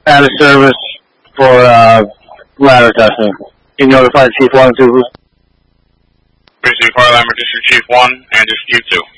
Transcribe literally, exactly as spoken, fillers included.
out of service for uh, ladder testing. You notify Chief one and two. Precinct Fire Line, District Chief one and District Chief two.